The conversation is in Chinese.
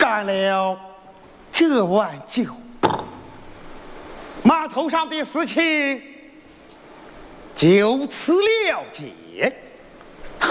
干了这碗酒，码头上的事情就此了结。